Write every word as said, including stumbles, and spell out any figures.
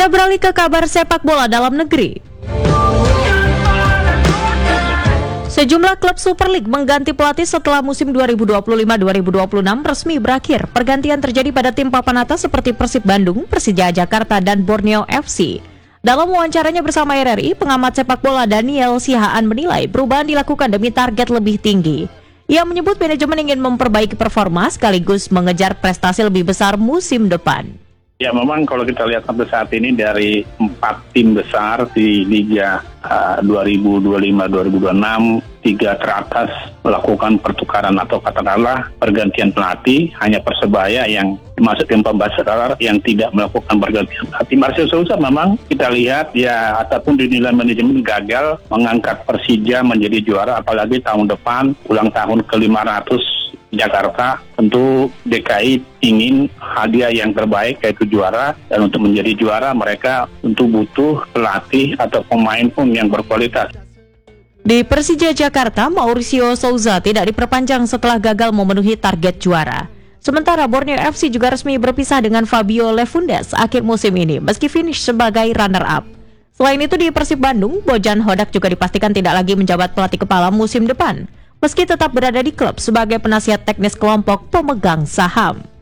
Kita beralih ke kabar sepak bola dalam negeri. Sejumlah klub Super League mengganti pelatih setelah musim dua ribu dua puluh lima dua ribu dua puluh enam resmi berakhir. Pergantian terjadi pada tim papan atas seperti Persib Bandung, Persija Jakarta, dan Borneo F C. Dalam wawancaranya bersama R R I, pengamat sepak bola Daniel Sihaan menilai perubahan dilakukan demi target lebih tinggi. Ia menyebut manajemen ingin memperbaiki performa sekaligus mengejar prestasi lebih besar musim depan. Ya memang kalau kita lihat sampai saat ini dari empat tim besar di Liga uh, dua ribu dua puluh lima dua ribu dua puluh enam, tiga teratas melakukan pertukaran atau katakanlah pergantian pelatih. Hanya Persebaya yang masuk tim pembesar yang tidak melakukan pergantian pelatih. Marcel Souza memang kita lihat ya ataupun dinilai manajemen gagal mengangkat Persija menjadi juara, apalagi tahun depan ulang tahun ke lima ratus Jakarta. Tentu D K I ingin hadiah yang terbaik yaitu juara, dan untuk menjadi juara mereka tentu butuh pelatih atau pemain pun yang berkualitas. Di Persija Jakarta, Mauricio Souza tidak diperpanjang setelah gagal memenuhi target juara. Sementara Borneo F C juga resmi berpisah dengan Fabio Lefundes akhir musim ini meski finish sebagai runner-up. Selain itu di Persib Bandung, Bojan Hodak juga dipastikan tidak lagi menjabat pelatih kepala musim depan, meski tetap berada di klub sebagai penasihat teknis kelompok pemegang saham.